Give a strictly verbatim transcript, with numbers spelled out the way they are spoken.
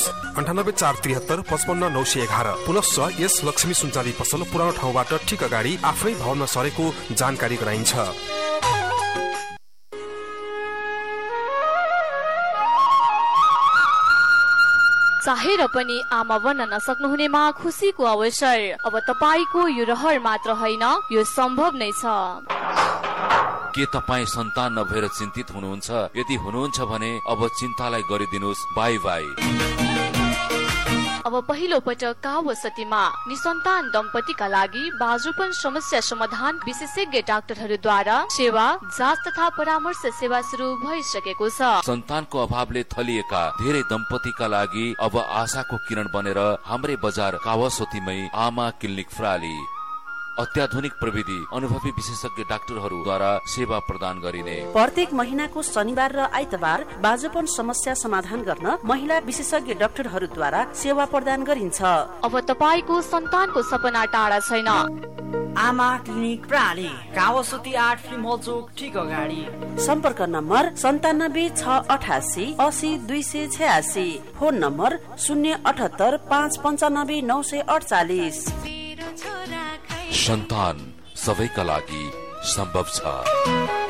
अन्ठानब्बे चार त्रिहत्तर पचपन्न नौ सय एघार। पुनश्च यस लक्ष्मी सुनचाँदी पसल पुरानो ठाउँबाट ठिक अगाडि आफ्नै भवनमा सरेको जानकारी गराइन्छ। चाहेर पनि आमा बन्न नसक्नुहुनेमा खुसीको अवसर। अब तपाईको यो रहर मात्र होइन, यो सम्भव नै छ। के तपाईँ सन्तान नभएर चिन्तित हुनुहुन्छ? यदि हुनुहुन्छ भने अब चिन्तालाई गरिदिनुहोस् बाई बाई। अब पहिलो पटक कावसतीमा निसन्तान दम्पतिका लागि बाजुपन समस्या समाधान विशेषज्ञ डाक्टरहरूद्वारा सेवा, जाँच तथा परामर्श सेवा सुरु भइसकेको छ। सन्तानको अभावले थलिएका धेरै दम्पतिका लागि अब आशाको किरण बनेर हाम्रै बजार कावसतीमै आमा क्लिनिक प्राली अत्याधुनिक प्रविधि अनुभवी विशेषज्ञ डाक्टरहरूद्वारा सेवा प्रदान गरिने। प्रत्येक महिनाको शनिबार र आइतबार बाजुपन समस्या समाधान गर्न महिला विशेषज्ञ डाक्टरहरूद्वारा सेवा प्रदान गरिन्छ। अब तपाईको सन्तानको सपना टाढा छैन। आमा क्लिनिक प्राली कावसती आठ फिमल चोक ठीक अगाडि। सम्पर्क नम्बर सन्तानब्बे छ अठासी असी दुई सय छयासी। फोन नम्बर शून्य अठहत्तर पाँच पन्चानब्बे नौ सय अडचालिस। सन्तान सबैका लागि सम्भव छ।